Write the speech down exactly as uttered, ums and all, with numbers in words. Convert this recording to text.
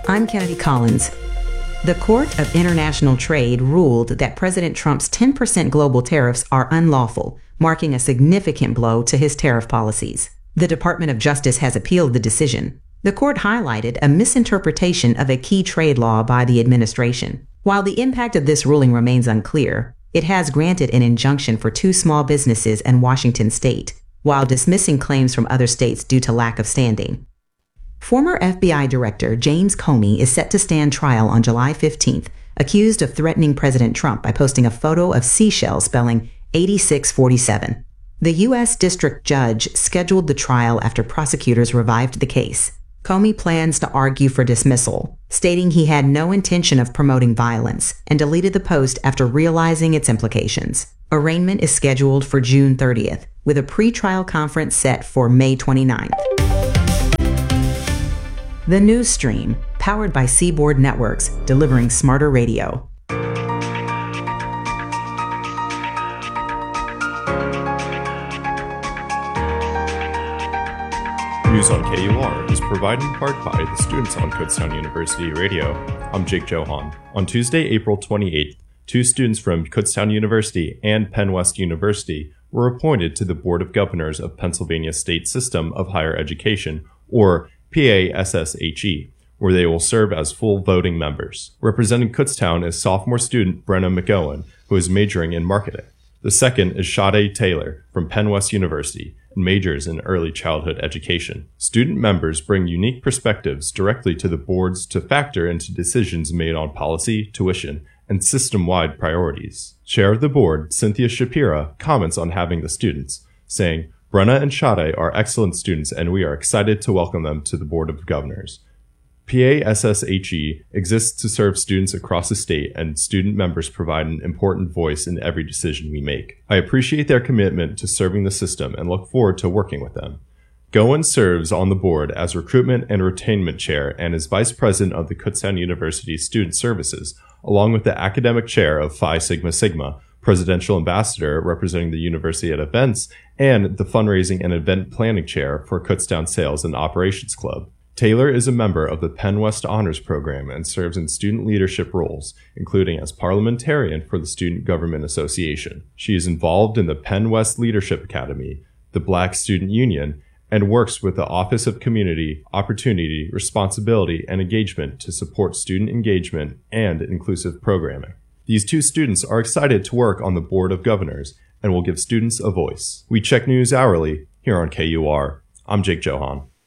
I'm Kennedy Collins. The Court of International Trade ruled that President Trump's ten percent global tariffs are unlawful, marking a significant blow to his tariff policies. The Department of Justice has appealed the decision. The court highlighted a misinterpretation of a key trade law by the administration. While the impact of this ruling remains unclear, it has granted an injunction for two small businesses in Washington state, while dismissing claims from other states due to lack of standing. Former F B I Director James Comey is set to stand trial on July fifteenth, accused of threatening President Trump by posting a photo of seashells spelling eighty-six forty-seven. The U S District Judge scheduled the trial after prosecutors revived the case. Comey plans to argue for dismissal, stating he had no intention of promoting violence and deleted the post after realizing its implications. Arraignment is scheduled for June thirtieth, with a pre-trial conference set for May twenty-ninth. The News Stream, powered by Seaboard Networks, delivering smarter radio. News on K U R is provided in part by the students on Kutztown University Radio. I'm Jake Johan. On Tuesday, April twenty-eighth, two students from Kutztown University and Penn West University were appointed to the Board of Governors of Pennsylvania State System of Higher Education, or P A S S H E, where they will serve as full voting members. Representing Kutztown is sophomore student Brenna McGowan, who is majoring in marketing. The second is Sade Taylor from Penn West University and majors in early childhood education. Student members bring unique perspectives directly to the boards to factor into decisions made on policy, tuition, and system-wide priorities. Chair of the board, Cynthia Shapira, comments on having the students, saying, "Brenna and Sade are excellent students and we are excited to welcome them to the Board of Governors. P A S S H E exists to serve students across the state, and student members provide an important voice in every decision we make. I appreciate their commitment to serving the system and look forward to working with them." Goen serves on the board as Recruitment and Retainment Chair and is Vice President of the Kutztown University Student Services, along with the Academic Chair of Phi Sigma Sigma, Presidential Ambassador representing the university at events, and the Fundraising and Event Planning Chair for Kutztown Sales and Operations Club. Taylor is a member of the Penn West Honors Program and serves in student leadership roles, including as parliamentarian for the Student Government Association. She is involved in the Penn West Leadership Academy, the Black Student Union, and works with the Office of Community, Opportunity, Responsibility, and Engagement to support student engagement and inclusive programming. These two students are excited to work on the Board of Governors and will give students a voice. We check news hourly here on K U R. I'm Jake Johan.